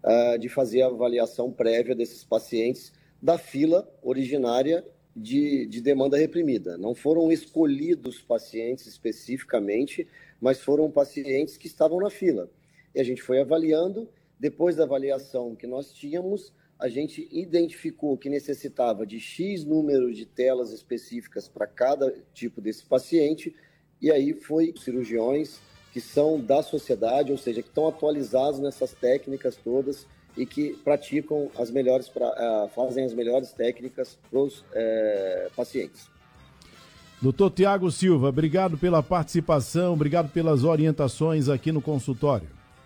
de fazer a avaliação prévia desses pacientes da fila originária de demanda reprimida. Não foram escolhidos pacientes especificamente, mas foram pacientes que estavam na fila. E a gente foi avaliando. Depois da avaliação que nós tínhamos, a gente identificou que necessitava de X número de telas específicas para cada tipo desse paciente, e aí foi cirurgiões que são da sociedade, ou seja, que estão atualizados nessas técnicas todas e que praticam fazem as melhores técnicas para os pacientes. Doutor Tiago Silva, obrigado pela participação, obrigado pelas orientações aqui no consultório.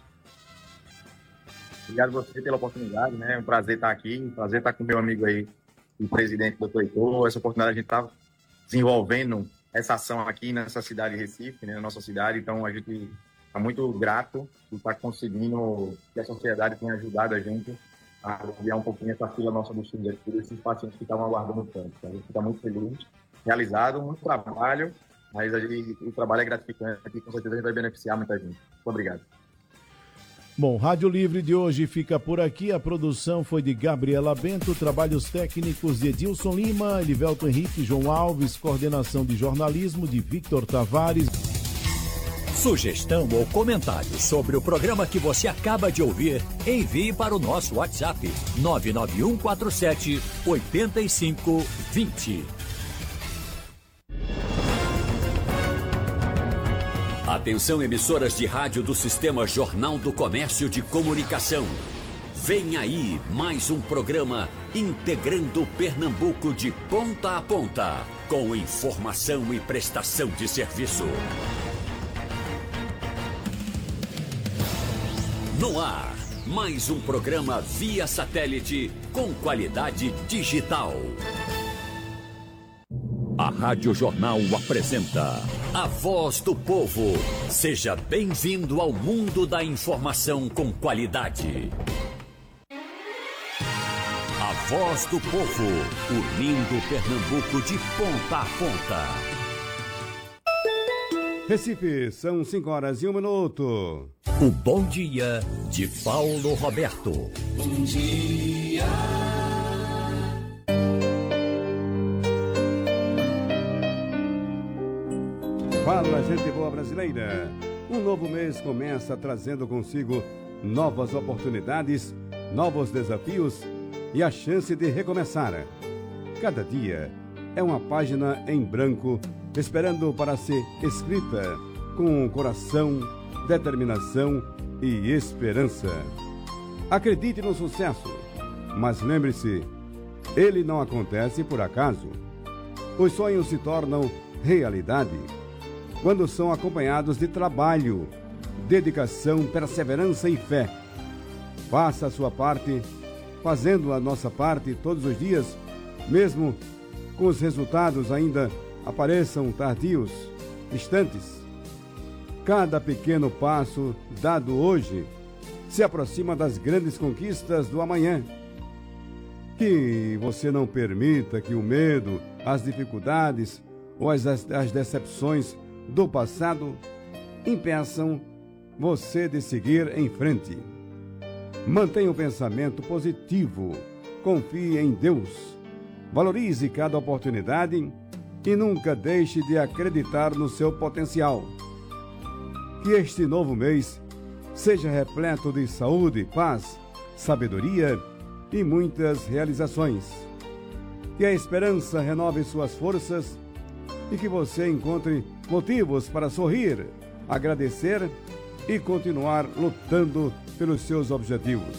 Obrigado a você pela oportunidade, né? É um prazer estar aqui, um prazer estar com o meu amigo aí, o presidente, doutor Heitor. Essa oportunidade a gente está desenvolvendo essa ação aqui nessa cidade de Recife, né? Na nossa cidade, então a gente está muito grato por estar conseguindo que a sociedade tenha ajudado a gente a aliviar um pouquinho essa fila nossa do SUS aqui, desses pacientes que estavam aguardando tanto. A gente está muito feliz, realizado, muito trabalho, mas o trabalho é gratificante e com certeza a gente vai beneficiar muita gente. Muito obrigado. Bom, Rádio Livre de hoje fica por aqui. A produção foi de Gabriela Bento, trabalhos técnicos de Edilson Lima, Elivelto Henrique, João Alves, coordenação de jornalismo de Victor Tavares. Sugestão ou comentário sobre o programa que você acaba de ouvir, envie para o nosso WhatsApp 99147-8520. Atenção, emissoras de rádio do Sistema Jornal do Comércio de Comunicação. Vem aí mais um programa integrando Pernambuco de ponta a ponta, com informação e prestação de serviço. No ar, mais um programa via satélite com qualidade digital. A Rádio Jornal apresenta A Voz do Povo. Seja bem-vindo ao mundo da informação com qualidade. A Voz do Povo, unindo Pernambuco de ponta a ponta. Recife, são 5h01. O Bom Dia de Paulo Roberto. Bom dia. Fala, gente boa brasileira. Um novo mês começa trazendo consigo novas oportunidades, novos desafios e a chance de recomeçar. Cada dia é uma página em branco esperando para ser escrita com coração, determinação e esperança. Acredite no sucesso, mas lembre-se, ele não acontece por acaso. Os sonhos se tornam realidade quando são acompanhados de trabalho, dedicação, perseverança e fé. Faça a sua parte, fazendo a nossa parte todos os dias, mesmo com os resultados ainda apareçam tardios, distantes. Cada pequeno passo dado hoje se aproxima das grandes conquistas do amanhã. Que você não permita que o medo, as dificuldades ou as decepções do passado impeçam você de seguir em frente. Mantenha o pensamento positivo, confie em Deus, valorize cada oportunidade e nunca deixe de acreditar no seu potencial. Que este novo mês seja repleto de saúde, paz, sabedoria e muitas realizações. Que a esperança renove suas forças e que você encontre motivos para sorrir, agradecer e continuar lutando pelos seus objetivos.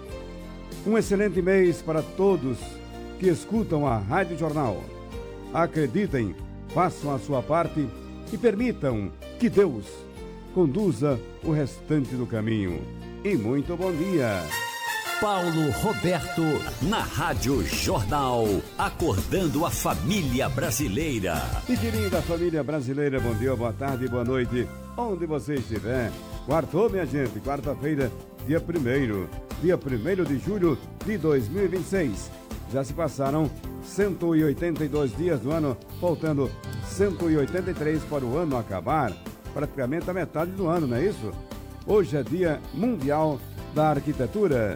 Um excelente mês para todos que escutam a Rádio Jornal. Acreditem, façam a sua parte e permitam que Deus conduza o restante do caminho. E muito bom dia! Paulo Roberto, na Rádio Jornal, acordando a família brasileira. E querida família brasileira, bom dia, boa tarde, boa noite, onde você estiver. Quartou, minha gente, quarta-feira, dia 1º de julho de 2026. Já se passaram 182 dias do ano, faltando 183 para o ano acabar. Praticamente a metade do ano, não é isso? Hoje é Dia Mundial da Arquitetura.